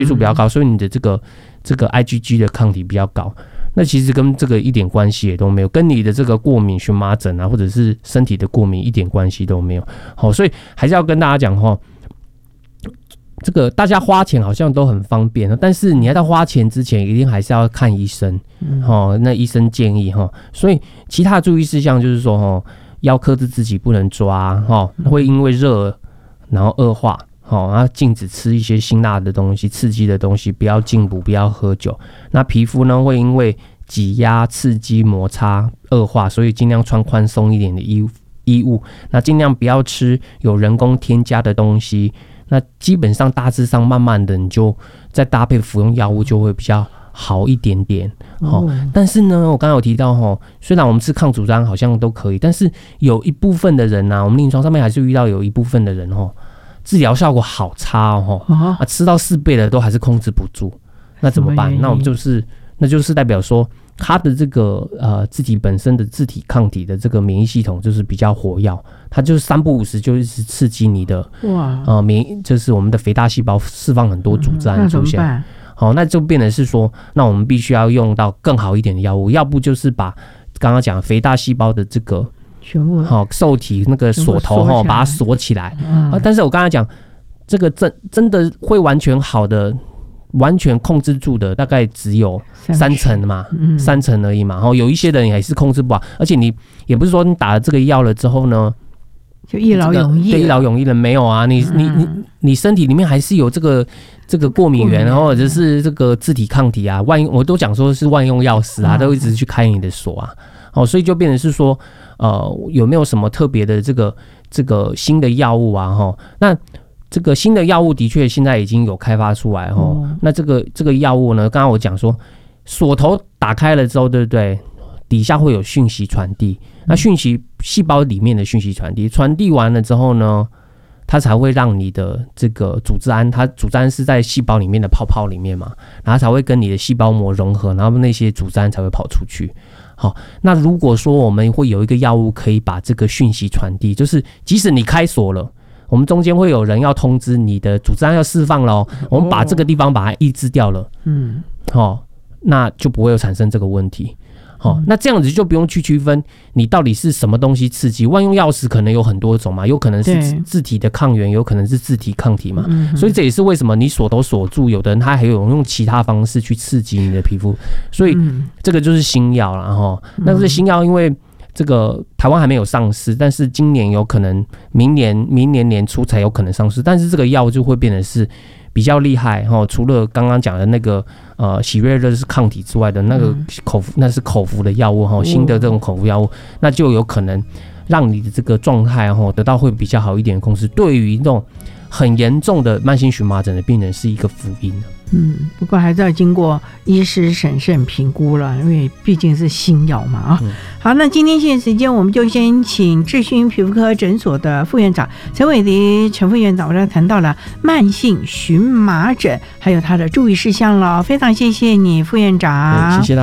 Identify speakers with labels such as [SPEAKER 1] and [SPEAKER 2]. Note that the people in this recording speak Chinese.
[SPEAKER 1] 数比较高，所以你的这个 IgG 的抗体比较高。那其实跟这个一点关系也都没有，跟你的这个过敏荨麻疹啊，或者是身体的过敏一点关系都没有。好，所以还是要跟大家讲哈，这个大家花钱好像都很方便，但是你要到花钱之前，一定还是要看医生。那医生建议哈，所以其他的注意事项就是说哈，要克制自己不能抓哈，会因为热然后恶化。然后禁止吃一些辛辣的东西、刺激的东西，不要进补，不要喝酒。那皮肤呢会因为挤压、刺激、摩擦恶化，所以尽量穿宽松一点的衣物。那尽量不要吃有人工添加的东西。那基本上大致上慢慢的你就再搭配服用药物就会比较好一点点。但是呢，我刚刚有提到虽然我们吃抗组织胺好像都可以，但是有一部分的人我们临床上面还是遇到有一部分的人治疗效果好差吃到4倍的都还是控制不住，那怎么办？那我们那就是代表说他的这个自己本身的自体抗体的这个免疫系统就是比较活跃，它就是3不5时就一直刺激你的免疫，就是我们的肥大细胞释放很多组织胺出现。好，那就变成是说，那我们必须要用到更好一点的药物，要不就是把刚刚讲肥大细胞的这个全部受体那个锁头把它锁起来。但是我刚才讲这个真的会完全好的、完全控制住的，大概只有3成嘛，3成而已嘛。有一些人也是控制不好，而且你也不是说你打了这个药了之后呢，
[SPEAKER 2] 就一劳永逸。
[SPEAKER 1] 对，一劳永逸了没有啊？你身体里面还是有这个过敏源，或者是这个自体抗体啊。我都讲说是万用药师啊，都一直去开你的锁啊。所以就变成是说，有没有什么特别的这个新的药物啊？那这个新的药物的确现在已经有开发出来那这个药物呢，刚刚我讲说，锁头打开了之后，对不对？底下会有讯息传递，那讯息细胞里面的讯息传递完了之后呢，它才会让你的这个组织胺，它组织胺是在细胞里面的泡泡里面嘛，然后才会跟你的细胞膜融合，然后那些组织胺才会跑出去。好，那如果说我们会有一个药物可以把这个讯息传递，就是即使你开锁了，我们中间会有人要通知你的组织胺要释放了，我们把这个地方把它抑制掉了，那就不会有产生这个问题。那这样子就不用去区分你到底是什么东西刺激。万用药石可能有很多种嘛，有可能是自体的抗原，有可能是自体抗体嘛，所以这也是为什么你锁头锁住，有的人他还有用其他方式去刺激你的皮肤，所以这个就是新药啦。那这新药因为这个台湾还没有上市，但是今年有可能明年年初才有可能上市，但是这个药就会变得是比较厉害除了刚刚讲的那个喜瑞乐是抗体之外的那个那是口服的药物新的这种口服药物，那就有可能让你的这个状态得到会比较好一点的控制，对于那种很严重的慢性荨麻疹的病人是一个福音。
[SPEAKER 2] 不过还是要经过医师审慎评估了，因为毕竟是新药嘛好，那今天现在时间我们就先请智勋皮肤科诊所的副院长陈伟迪陈副院长，我们谈到了慢性荨麻疹还有它的注意事项了，非常谢谢你副院长。
[SPEAKER 1] 谢谢大家。